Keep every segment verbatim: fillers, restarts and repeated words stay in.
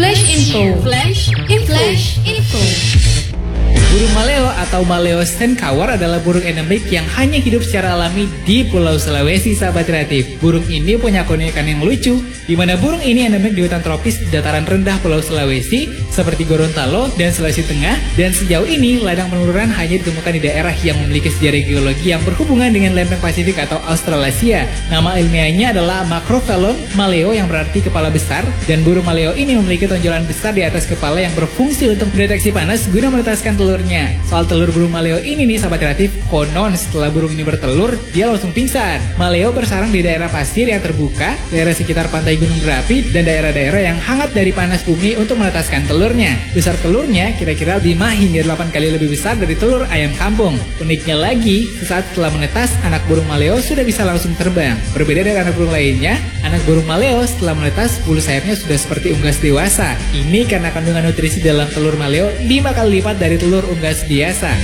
Flash Info. Flash Info. Flash Info. Burung maleo atau maleo senkawar adalah burung endemik yang hanya hidup secara alami di Pulau Sulawesi, sahabat kreatif. Burung ini punya keunikan yang lucu, di mana burung ini endemik di hutan tropis di dataran rendah Pulau Sulawesi, seperti Gorontalo dan Sulawesi Tengah, dan sejauh ini ladang peneluran hanya ditemukan di daerah yang memiliki sejarah geologi yang berhubungan dengan lempeng Pasifik atau Australasia. Nama ilmiahnya adalah Macrophelon maleo yang berarti kepala besar, dan burung maleo ini memiliki tonjolan besar di atas kepala yang berfungsi untuk mendeteksi panas guna menetaskan telur. Soal telur burung maleo ini nih, sahabat kreatif, konon setelah burung ini bertelur, dia langsung pingsan. Maleo bersarang di daerah pasir yang terbuka, daerah sekitar pantai gunung berapi, dan daerah-daerah yang hangat dari panas bumi untuk menetaskan telurnya. Besar telurnya kira-kira lima hingga delapan kali lebih besar dari telur ayam kampung. Uniknya lagi, sesaat setelah menetas, anak burung maleo sudah bisa langsung terbang. Berbeda dari anak burung lainnya, anak burung maleo setelah menetas, bulu sayapnya sudah seperti unggas dewasa. Ini karena kandungan nutrisi dalam telur maleo lima kali lipat dari telur unggas biasa.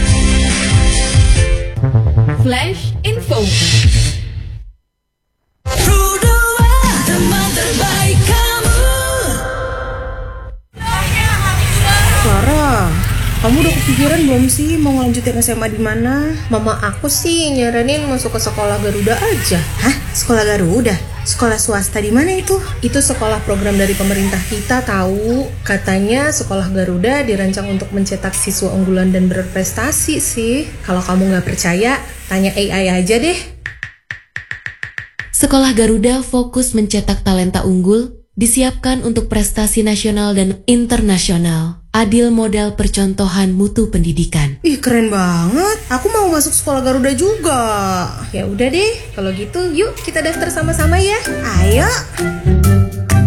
Flash Info. Clara, kamu udah kepikiran belum sih mau ngelanjutin S M A di mana? Mama aku sih nyaranin masuk ke sekolah Garuda aja. Hah? Sekolah Garuda? Sekolah swasta di mana itu? Itu sekolah program dari pemerintah kita tahu. Katanya sekolah Garuda dirancang untuk mencetak siswa unggulan dan berprestasi sih. Kalau kamu nggak percaya, tanya A I aja deh. Sekolah Garuda fokus mencetak talenta unggul, disiapkan untuk prestasi nasional dan internasional. Adil modal percontohan mutu pendidikan. Ih, keren banget. Aku mau masuk sekolah Garuda juga. Ya udah deh, kalau gitu yuk kita daftar sama-sama ya. Ayo.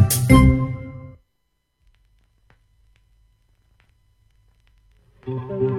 Thank you.